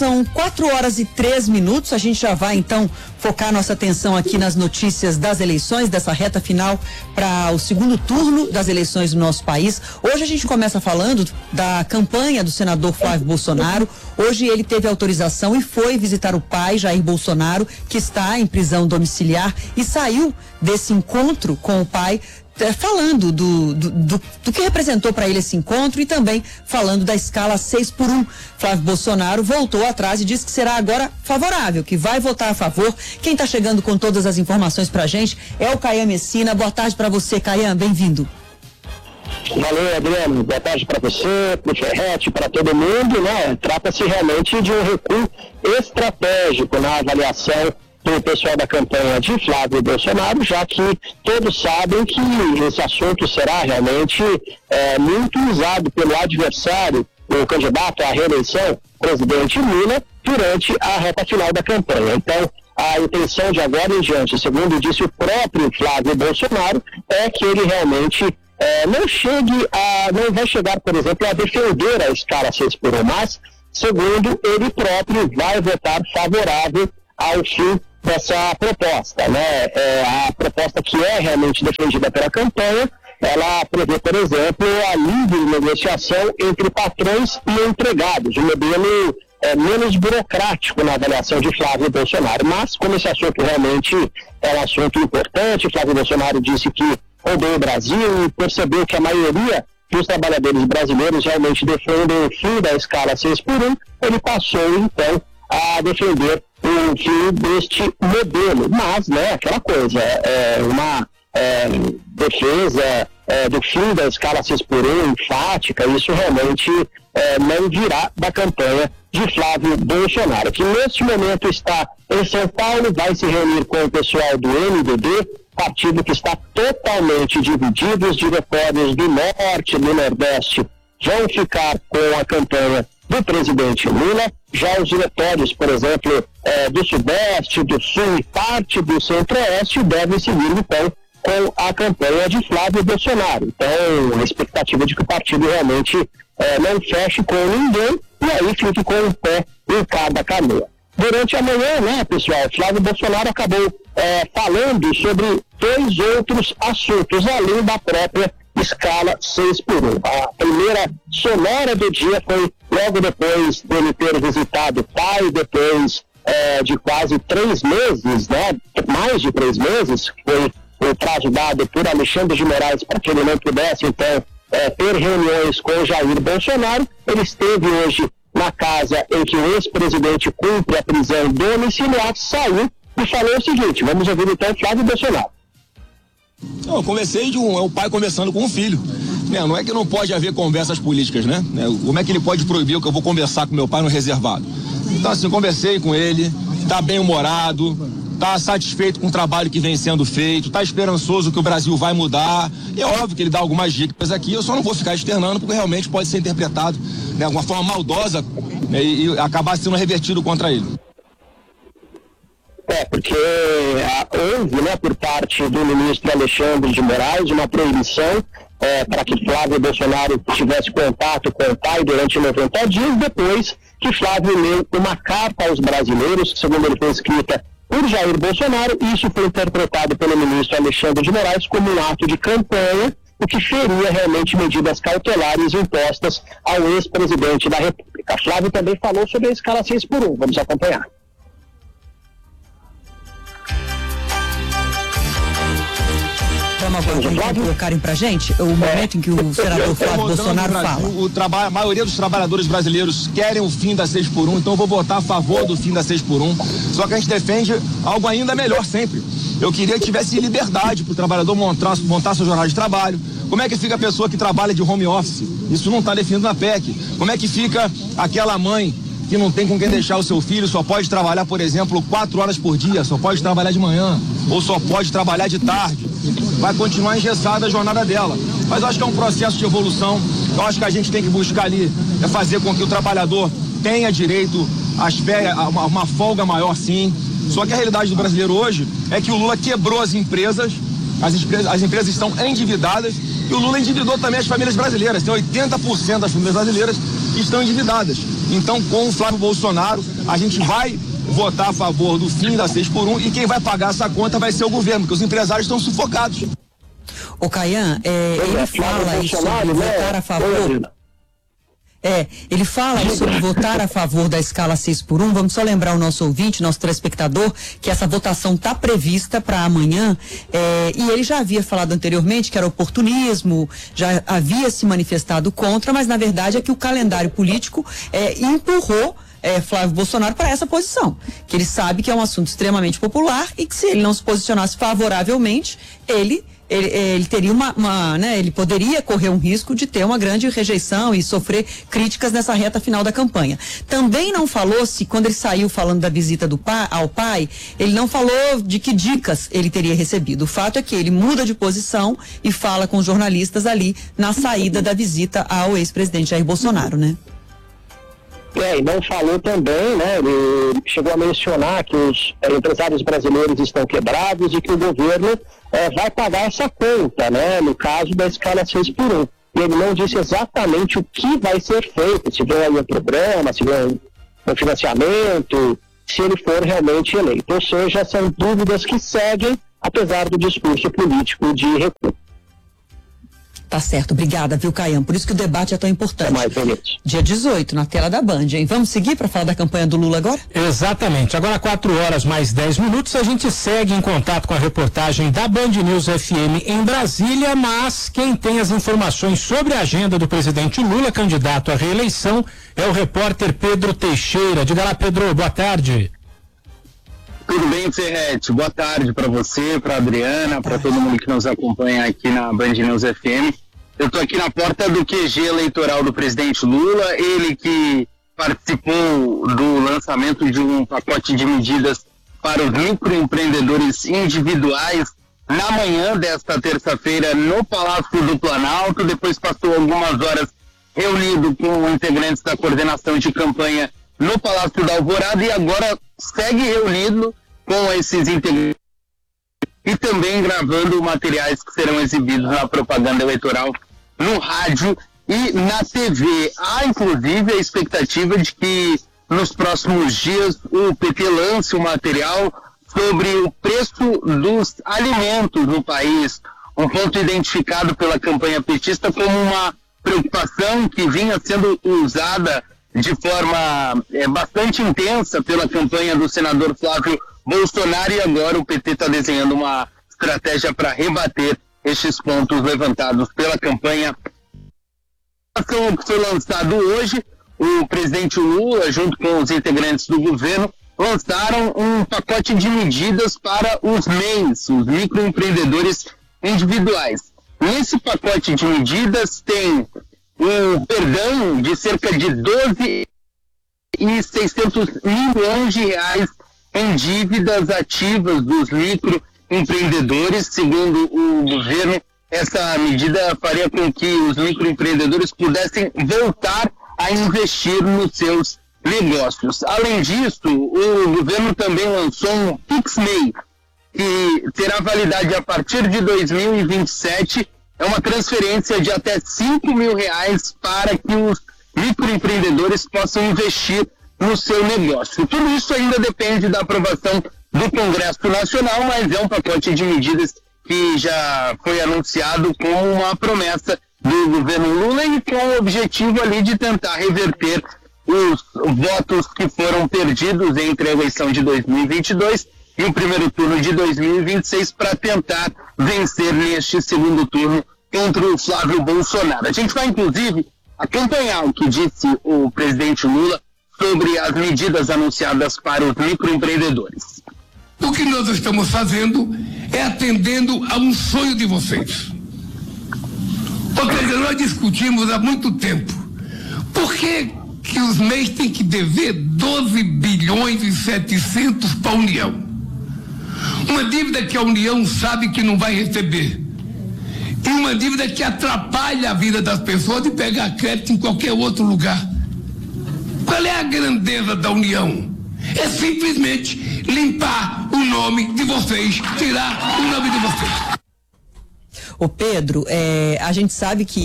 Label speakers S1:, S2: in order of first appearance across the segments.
S1: São 4h03. A gente já vai então focar nossa atenção aqui nas notícias das eleições, dessa reta final para o segundo turno das eleições do nosso país. Hoje a gente começa falando da campanha do senador Flávio Bolsonaro. Hoje ele teve autorização e foi visitar o pai, Jair Bolsonaro, que está em prisão domiciliar, e saiu desse encontro com o pai falando do que representou para ele esse encontro e também falando da escala 6x1. Flávio Bolsonaro voltou atrás e disse que será agora favorável, que vai votar a favor. Quem está chegando com todas as informações para a gente é o Caian Messina. Boa tarde para você, Caian, bem-vindo.
S2: Valeu, Adriano. Boa tarde para você, para o Ferretti, para todo mundo, né? Trata-se realmente de um recuo estratégico na avaliação do pessoal da campanha de Flávio Bolsonaro, já que todos sabem que esse assunto será realmente muito usado pelo adversário, o candidato à reeleição, presidente Lula, durante a reta final da campanha. Então, a intenção de agora em diante, segundo disse o próprio Flávio Bolsonaro, é que ele realmente não vai chegar, por exemplo, a defender a escala 6x1, mas, segundo ele próprio, vai votar favorável ao fim dessa proposta, né? A proposta que é realmente defendida pela campanha, ela prevê, por exemplo, a livre negociação entre patrões e empregados, um modelo menos burocrático na avaliação de Flávio Bolsonaro. Mas, como esse assunto realmente é um assunto importante, Flávio Bolsonaro disse que rodou o Brasil e percebeu que a maioria dos trabalhadores brasileiros realmente defendem o fim da escala 6x1, ele passou, então, a defender o fim deste modelo. Mas, né, aquela coisa, uma defesa do fim da escala 6x1 enfática, isso realmente não virá da campanha de Flávio Bolsonaro, que neste momento está em São Paulo, vai se reunir com o pessoal do MDB, partido que está totalmente dividido. Os diretórios do Norte e do Nordeste vão ficar com a campanha do presidente Lula. Já os diretórios, por exemplo, do Sudeste, do Sul e parte do Centro-Oeste devem seguir, então, com a campanha de Flávio Bolsonaro. Então, a expectativa de que o partido realmente não feche com ninguém e aí fique com o pé em cada canoa. Durante a manhã, né, pessoal, Flávio Bolsonaro acabou falando sobre dois outros assuntos, além da própria escala 6x1. A primeira sonora do dia foi logo depois dele ter visitado o pai, depois de quase 3 meses, né, mais de 3 meses, foi o prazo dado por Alexandre de Moraes para que ele não pudesse, então, ter reuniões com o Jair Bolsonaro. Ele esteve hoje na casa em que o ex-presidente cumpre a prisão domiciliar, saiu e falou o seguinte: vamos ouvir então Flávio Bolsonaro.
S3: Eu conversei o pai conversando com o filho. Não é que não pode haver conversas políticas, né? Como é que ele pode proibir o que eu vou conversar com meu pai no reservado? Então, assim, conversei com ele, tá bem humorado, tá satisfeito com o trabalho que vem sendo feito, tá esperançoso que o Brasil vai mudar. E é óbvio que ele dá algumas dicas aqui, eu só não vou ficar externando, porque realmente pode ser interpretado de alguma forma maldosa, né, e acabar sendo revertido contra ele.
S2: Porque houve, né, por parte do ministro Alexandre de Moraes, uma proibição para que Flávio Bolsonaro tivesse contato com o pai durante 90 dias, depois que Flávio leu uma carta aos brasileiros, que, segundo ele, foi escrita por Jair Bolsonaro, e isso foi interpretado pelo ministro Alexandre de Moraes como um ato de campanha, o que feria realmente medidas cautelares impostas ao ex-presidente da República. Flávio também falou sobre a escala 6x1. Vamos acompanhar.
S1: Vamos colocarem pra gente o momento em que o senador Flávio Bolsonaro fala.
S3: A maioria dos trabalhadores brasileiros querem o fim da 6x1, então eu vou votar a favor do fim da 6x1. Só que a gente defende algo ainda melhor sempre. Eu queria que tivesse liberdade para o trabalhador montar sua jornada de trabalho. Como é que fica a pessoa que trabalha de home office? Isso não está definido na PEC. Como é que fica aquela mãe que não tem com quem deixar o seu filho, só pode trabalhar, por exemplo, 4 horas por dia, só pode trabalhar de manhã, ou só pode trabalhar de tarde? Vai continuar engessada a jornada dela. Mas eu acho que é um processo de evolução. Eu acho que a gente tem que buscar ali fazer com que o trabalhador tenha direito às férias, a uma folga maior, sim. Só que a realidade do brasileiro hoje é que o Lula quebrou as empresas estão endividadas, e o Lula endividou também as famílias brasileiras. Tem 80% das famílias brasileiras que estão endividadas. Então, com o Flávio Bolsonaro, a gente vai votar a favor do fim da 6x1 e quem vai pagar essa conta vai ser o governo, porque os empresários estão sufocados.
S1: Ô Caian, ele fala aí sobre votar a favor. Ele fala sobre votar a favor da escala 6x1. Vamos só lembrar o nosso ouvinte, nosso telespectador, que essa votação está prevista para amanhã. E ele já havia falado anteriormente que era oportunismo, já havia se manifestado contra, mas na verdade é que o calendário político empurrou Flávio Bolsonaro para essa posição, que ele sabe que é um assunto extremamente popular e que se ele não se posicionasse favoravelmente, ele teria ele poderia correr um risco de ter uma grande rejeição e sofrer críticas nessa reta final da campanha. Também não falou quando ele saiu falando da visita ao pai, ele não falou de que dicas ele teria recebido. O fato é que ele muda de posição e fala com os jornalistas ali na saída da visita ao ex-presidente Jair Bolsonaro, né?
S2: E não falou também, né? Ele chegou a mencionar que os empresários brasileiros estão quebrados e que o governo vai pagar essa conta, né? No caso da escala 6x1. E ele não disse exatamente o que vai ser feito, se vem aí um programa, se vem um financiamento, se ele for realmente eleito. Ou seja, são dúvidas que seguem, apesar do discurso político de recuo.
S1: Tá certo, obrigada, viu, Caian? Por isso que o debate é tão importante. Dia 18, na tela da Band, hein? Vamos seguir para falar da campanha do Lula agora?
S4: Exatamente. Agora 4h mais 10, a gente segue em contato com a reportagem da Band News FM em Brasília, mas quem tem as informações sobre a agenda do presidente Lula, candidato à reeleição, é o repórter Pedro Teixeira. Diga lá, Pedro, boa tarde.
S5: Tudo bem, Ferretti? Boa tarde para você, para Adriana, para todo mundo que nos acompanha aqui na Band News FM. Eu estou aqui na porta do QG eleitoral do presidente Lula, ele que participou do lançamento de um pacote de medidas para os microempreendedores individuais na manhã desta terça-feira no Palácio do Planalto, depois passou algumas horas reunido com integrantes da coordenação de campanha no Palácio da Alvorada e agora segue reunido com esses integrantes e também gravando materiais que serão exibidos na propaganda eleitoral no rádio e na TV. Há, inclusive, a expectativa de que nos próximos dias o PT lance um material sobre o preço dos alimentos no país, um ponto identificado pela campanha petista como uma preocupação que vinha sendo usada de forma bastante intensa pela campanha do senador Flávio Bolsonaro, e agora o PT está desenhando uma estratégia para rebater estes pontos levantados pela campanha. Que foi lançado hoje, o presidente Lula, junto com os integrantes do governo, lançaram um pacote de medidas para os MEIs, os microempreendedores individuais. Nesse pacote de medidas tem um perdão de cerca de 12.600 milhões de reais em dívidas ativas dos microempreendedores. Segundo o governo, essa medida faria com que os microempreendedores pudessem voltar a investir nos seus negócios. Além disso, o governo também lançou um PixMEI, que terá validade a partir de 2027. É uma transferência de até R$5.000 para que os microempreendedores possam investir no seu negócio. Tudo isso ainda depende da aprovação do Congresso Nacional, mas é um pacote de medidas que já foi anunciado com uma promessa do governo Lula e com o objetivo ali de tentar reverter os votos que foram perdidos entre a eleição de 2022 e o primeiro turno de 2026 para tentar vencer neste segundo turno contra o Flávio Bolsonaro. A gente vai, inclusive, acompanhar o que disse o presidente Lula sobre as medidas anunciadas para os microempreendedores.
S6: O que nós estamos fazendo é atendendo a um sonho de vocês. Ou seja, nós discutimos há muito tempo por que os MEIs têm que dever 12 bilhões e 700 para a União. Uma dívida que a União sabe que não vai receber. E uma dívida que atrapalha a vida das pessoas de pegar crédito em qualquer outro lugar. Qual é a grandeza da União? É simplesmente limpar o nome de vocês, tirar o nome de vocês.
S1: Ô Pedro, a gente sabe que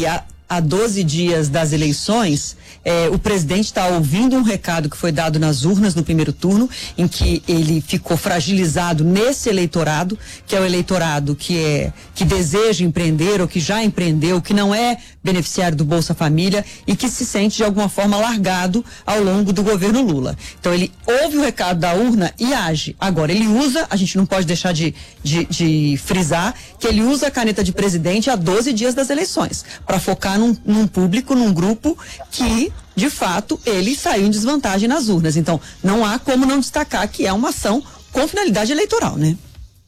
S1: a 12 dias das eleições, o presidente está ouvindo um recado que foi dado nas urnas no primeiro turno, em que ele ficou fragilizado nesse eleitorado, que é o eleitorado que deseja empreender ou que já empreendeu, que não é beneficiário do Bolsa Família e que se sente de alguma forma largado ao longo do governo Lula. Então ele ouve o recado da urna e age. Agora, ele usa, a gente não pode deixar de frisar, que ele usa a caneta de presidente a 12 dias das eleições, para focar num público, num grupo que, de fato, ele saiu em desvantagem nas urnas. Então, não há como não destacar que é uma ação com finalidade eleitoral, né?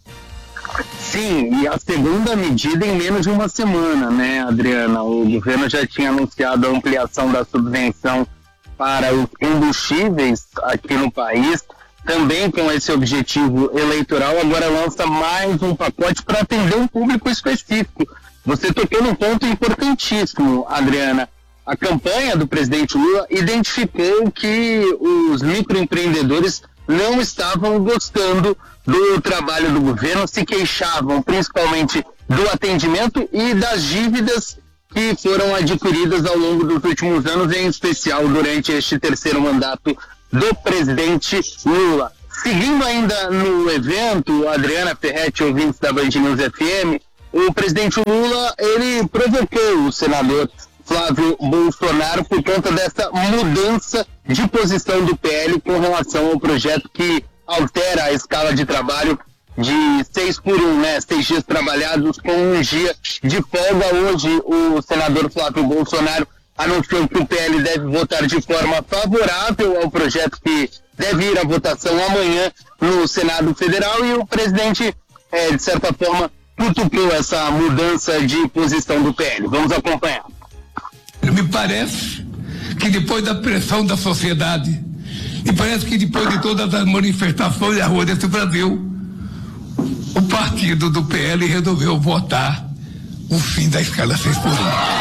S5: Sim, e a segunda medida em menos de uma semana, né, Adriana? O governo já tinha anunciado a ampliação da subvenção para os combustíveis aqui no país, também com esse objetivo eleitoral, agora lança mais um pacote para atender um público específico. Você tocou num ponto importantíssimo, Adriana. A campanha do presidente Lula identificou que os microempreendedores não estavam gostando do trabalho do governo, se queixavam principalmente do atendimento e das dívidas que foram adquiridas ao longo dos últimos anos, em especial durante este terceiro mandato do presidente Lula. Seguindo ainda no evento, Adriana Ferretti, ouvintes da Band News FM, o presidente Lula, ele provocou o senador Flávio Bolsonaro por conta dessa mudança de posição do PL com relação ao projeto que altera a escala de trabalho de 6x1, né? 6 dias trabalhados com 1 dia de folga. Hoje o senador Flávio Bolsonaro anunciou que o PL deve votar de forma favorável ao projeto que deve ir à votação amanhã no Senado Federal, e o presidente, de certa forma, cutucou essa mudança de posição do PL. Vamos acompanhar.
S6: Me parece que depois da pressão da sociedade, me parece que depois de todas as manifestações na rua desse Brasil, o partido do PL resolveu votar o fim da escala 6x1.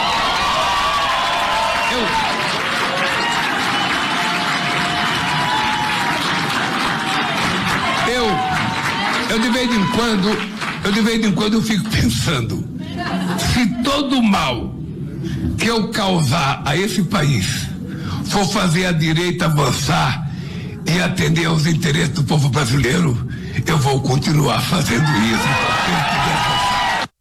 S6: Eu de vez em quando eu fico pensando, se todo o mal que eu causar a esse país for fazer a direita avançar e atender aos interesses do povo brasileiro, eu vou continuar fazendo isso.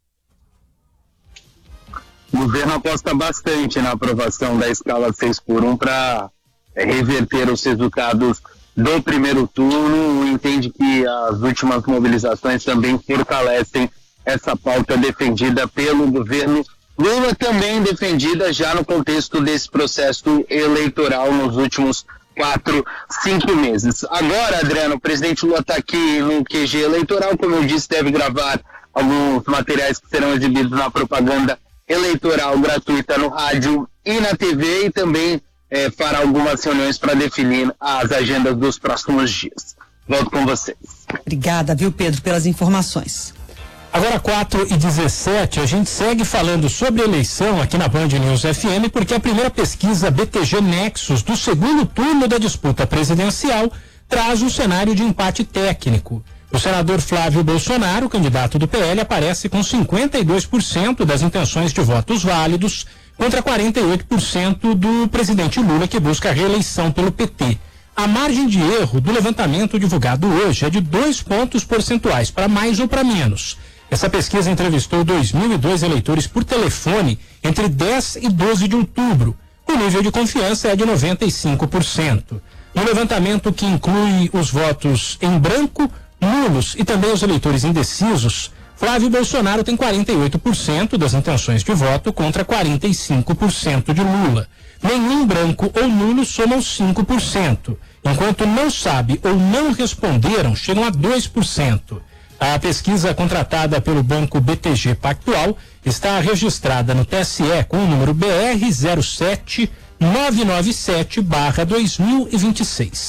S5: O governo aposta bastante na aprovação da escala 6x1 para reverter os resultados do primeiro turno. Entende que as últimas mobilizações também fortalecem essa pauta defendida pelo governo Lula, também defendida já no contexto desse processo eleitoral nos últimos 4, 5 meses. Agora, Adriano, o presidente Lula está aqui no QG eleitoral, como eu disse, deve gravar alguns materiais que serão exibidos na propaganda eleitoral gratuita no rádio e na TV, e também fará algumas reuniões para definir as agendas dos próximos dias. Volto com vocês.
S1: Obrigada, viu, Pedro, pelas informações.
S4: Agora 4h17, a gente segue falando sobre eleição aqui na Band News FM, porque a primeira pesquisa BTG Nexus do segundo turno da disputa presidencial traz um cenário de empate técnico. O senador Flávio Bolsonaro, candidato do PL, aparece com 52% das intenções de votos válidos contra 48% do presidente Lula, que busca a reeleição pelo PT. A margem de erro do levantamento divulgado hoje é de 2 pontos percentuais, para mais ou para menos. Essa pesquisa entrevistou 2.002 eleitores por telefone entre 10 e 12 de outubro. O nível de confiança é de 95%. No levantamento, que inclui os votos em branco, nulos e também os eleitores indecisos, Flávio Bolsonaro tem 48% das intenções de voto contra 45% de Lula. Nenhum branco ou nulo somam 5%, enquanto não sabe ou não responderam chegam a 2%. A pesquisa contratada pelo banco BTG Pactual está registrada no TSE com o número BR 07997/2026.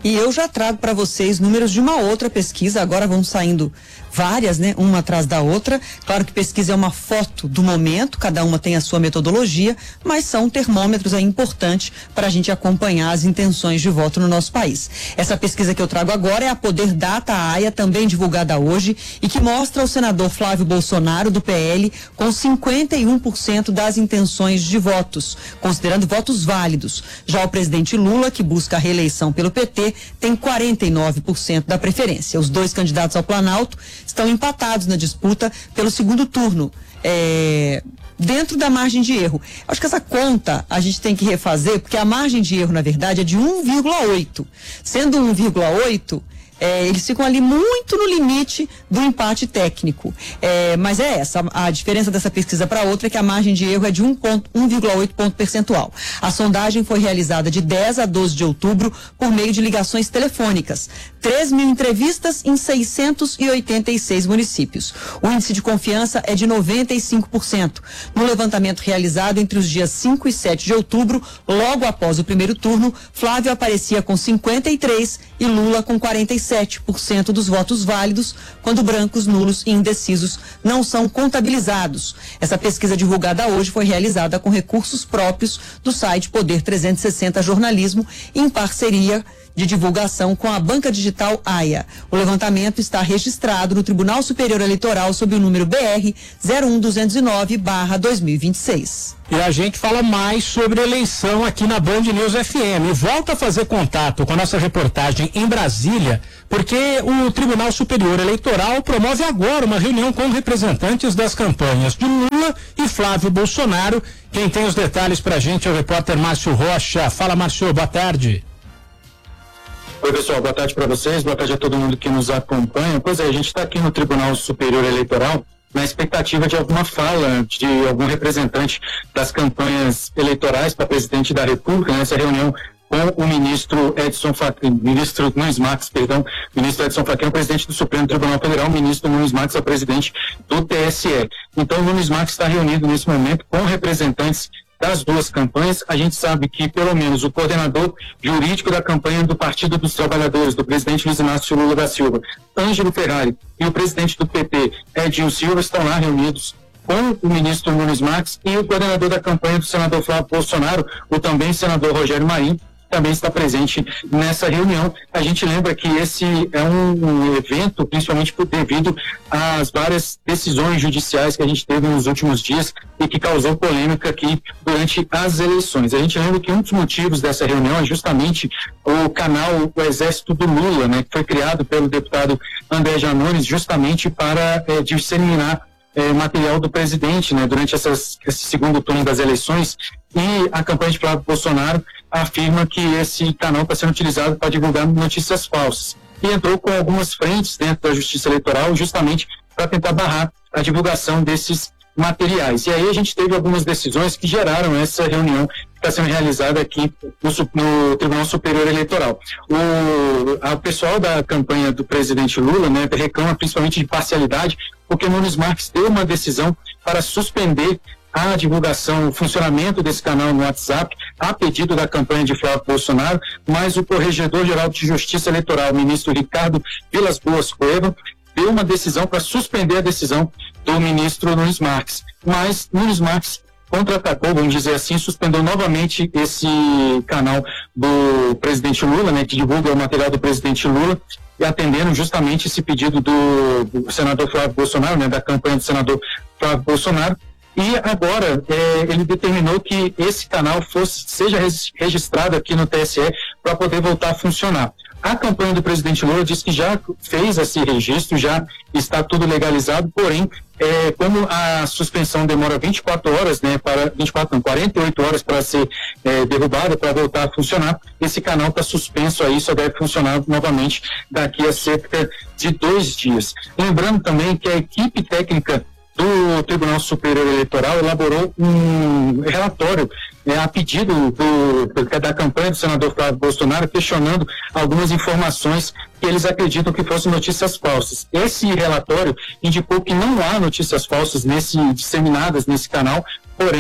S1: E eu já trago para vocês números de uma outra pesquisa, agora vão saindo várias, né? Uma atrás da outra. Claro que pesquisa é uma foto do momento, cada uma tem a sua metodologia, mas são termômetros importantes para a gente acompanhar as intenções de voto no nosso país. Essa pesquisa que eu trago agora é a Poder Data AIA, também divulgada hoje, e que mostra o senador Flávio Bolsonaro, do PL, com 51% das intenções de votos, considerando votos válidos. Já o presidente Lula, que busca a reeleição pelo PT, tem 49% da preferência. Os dois candidatos ao Planalto estão empatados na disputa pelo segundo turno, dentro da margem de erro. Acho que essa conta a gente tem que refazer, porque a margem de erro, na verdade, é de 1,8. Sendo 1,8, eles ficam ali muito no limite do empate técnico. Mas é essa, a diferença dessa pesquisa para outra é que a margem de erro é de 1,8 ponto percentual. A sondagem foi realizada de 10 a 12 de outubro por meio de ligações telefônicas. 3.000 entrevistas em 686 municípios. O índice de confiança é de 95%. No levantamento realizado entre os dias 5 e 7 de outubro, logo após o primeiro turno, Flávio aparecia com 53% e Lula com 47% dos votos válidos, quando brancos, nulos e indecisos não são contabilizados. Essa pesquisa divulgada hoje foi realizada com recursos próprios do site Poder 360 Jornalismo, em parceria de divulgação com a banca digital AIA. O levantamento está registrado no Tribunal Superior Eleitoral sob o número BR 01209/2026.
S4: E a gente fala mais sobre eleição aqui na Band News FM. E volta a fazer contato com a nossa reportagem em Brasília, porque o Tribunal Superior Eleitoral promove agora uma reunião com representantes das campanhas de Lula e Flávio Bolsonaro. Quem tem os detalhes pra gente é o repórter Márcio Rocha. Fala, Márcio, boa tarde.
S7: Oi, pessoal, boa tarde para vocês, boa tarde a todo mundo que nos acompanha. Pois é, a gente está aqui no Tribunal Superior Eleitoral na expectativa de alguma fala de algum representante das campanhas eleitorais para presidente da República, nessa reunião com o ministro Edson Fachin, ministro Nunes Marques, ministro Edson Fachin é o presidente do Supremo Tribunal Federal, o ministro Nunes Marques é o presidente do TSE. Então, o Nunes Marques está reunido nesse momento com representantes das duas campanhas. A gente sabe que, pelo menos, o coordenador jurídico da campanha do Partido dos Trabalhadores, do presidente Luiz Inácio Lula da Silva, Ângelo Ferrari, e o presidente do PT, Edinho Silva, estão lá reunidos com o ministro Nunes Marques e o coordenador da campanha do senador Flávio Bolsonaro, o também senador Rogério Marinho, também está presente nessa reunião. A gente lembra que esse é um evento, principalmente devido às várias decisões judiciais que a gente teve nos últimos dias e que causou polêmica aqui durante as eleições. A gente lembra que um dos motivos dessa reunião é justamente o canal O Exército do Lula, né, que foi criado pelo deputado André Janones justamente para disseminar material do presidente, né, durante esse segundo turno das eleições, e a campanha de Flávio Bolsonaro afirma que esse canal está sendo utilizado para divulgar notícias falsas. E entrou com algumas frentes dentro da Justiça Eleitoral justamente para tentar barrar a divulgação desses materiais. E aí a gente teve algumas decisões que geraram essa reunião que está sendo realizada aqui no Tribunal Superior Eleitoral. O pessoal da campanha do presidente Lula, né, reclama principalmente de parcialidade, porque Nunes Marques deu uma decisão para suspender a divulgação, o funcionamento desse canal no WhatsApp, a pedido da campanha de Flávio Bolsonaro, mas o Corregedor-Geral de Justiça Eleitoral, o ministro Ricardo Vilas Boas Cueva, deu uma decisão para suspender a decisão do ministro Nunes Marques. Mas Nunes Marques contra-atacou, vamos dizer assim, suspendeu novamente esse canal do presidente Lula, né, que divulga o material do presidente Lula, e atendendo justamente esse pedido do senador Flávio Bolsonaro, né, da campanha do senador Flávio Bolsonaro. E agora ele determinou que esse canal seja registrado aqui no TSE para poder voltar a funcionar. A campanha do presidente Lula diz que já fez esse registro, já está tudo legalizado, porém, como a suspensão demora 24 horas, né, 48 horas para ser derrubada, para voltar a funcionar, esse canal está suspenso aí, só deve funcionar novamente daqui a cerca de 2 dias. Lembrando também que a equipe técnica do Tribunal Superior Eleitoral elaborou um relatório a pedido da campanha do senador Flávio Bolsonaro, questionando algumas informações que eles acreditam que fossem notícias falsas. Esse relatório indicou que não há notícias falsas disseminadas nesse canal, porém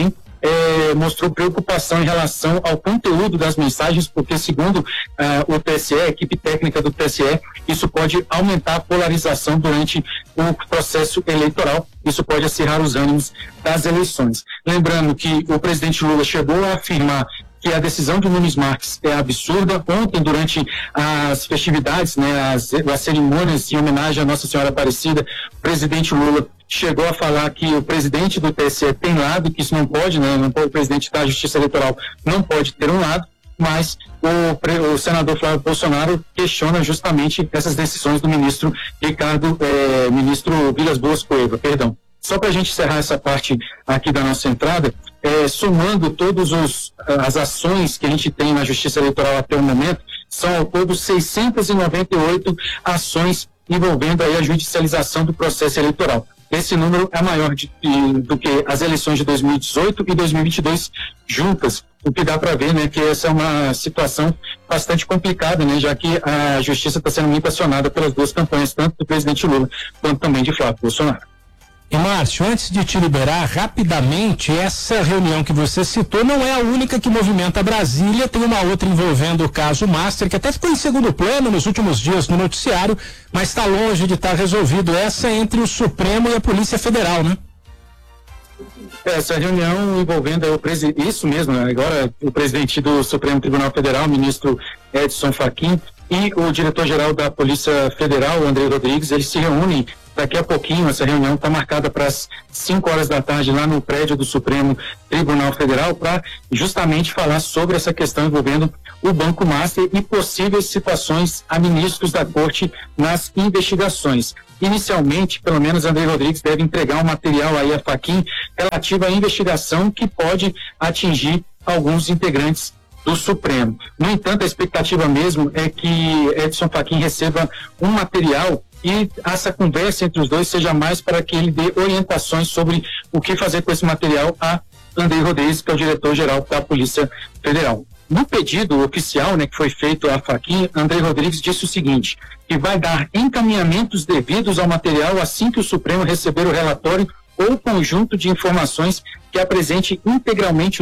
S7: mostrou preocupação em relação ao conteúdo das mensagens, porque segundo o TSE, a equipe técnica do TSE, isso pode aumentar a polarização durante o processo eleitoral, isso pode acirrar os ânimos das eleições. Lembrando que o presidente Lula chegou a afirmar que a decisão de Nunes Marques é absurda. Ontem, durante as festividades, as cerimônias em homenagem à Nossa Senhora Aparecida, o presidente Lula chegou a falar que o presidente do TSE tem lado, que isso não pode, o presidente da Justiça Eleitoral não pode ter um lado, mas o senador Flávio Bolsonaro questiona justamente essas decisões do ministro ministro Vilas Boas Cueva, perdão. Só para a gente encerrar essa parte aqui da nossa entrada, somando todas as ações que a gente tem na Justiça Eleitoral até o momento, são ao todo 698 ações envolvendo aí a judicialização do processo eleitoral. Esse número é maior do que as eleições de 2018 e 2022 juntas, o que dá para ver, que essa é uma situação bastante complicada, já que a Justiça está sendo muito acionada pelas duas campanhas, tanto do presidente Lula quanto também de Flávio Bolsonaro.
S4: E Márcio, antes de te liberar, rapidamente, essa reunião que você citou não é a única que movimenta Brasília, tem uma outra envolvendo o caso Master, que até ficou em segundo plano nos últimos dias no noticiário, mas está longe de estar resolvido. Essa é entre o Supremo e a Polícia Federal, né?
S7: Essa reunião envolvendo isso mesmo, agora o presidente do Supremo Tribunal Federal, o ministro Edson Fachin, e o diretor-geral da Polícia Federal, André Rodrigues, eles se reúnem daqui a pouquinho. Essa reunião está marcada para as 5 horas da tarde lá no prédio do Supremo Tribunal Federal, para justamente falar sobre essa questão envolvendo o Banco Master e possíveis situações a ministros da Corte nas investigações. Inicialmente, pelo menos, André Rodrigues deve entregar um material aí a Fachin relativo à investigação que pode atingir alguns integrantes do Supremo. No entanto, a expectativa mesmo é que Edson Fachin receba um material e essa conversa entre os dois seja mais para que ele dê orientações sobre o que fazer com esse material a André Rodrigues, que é o diretor-geral da Polícia Federal. No pedido oficial, que foi feito a Fachin, André Rodrigues disse o seguinte, que vai dar encaminhamentos devidos ao material assim que o Supremo receber o relatório ou conjunto de informações que apresente integralmente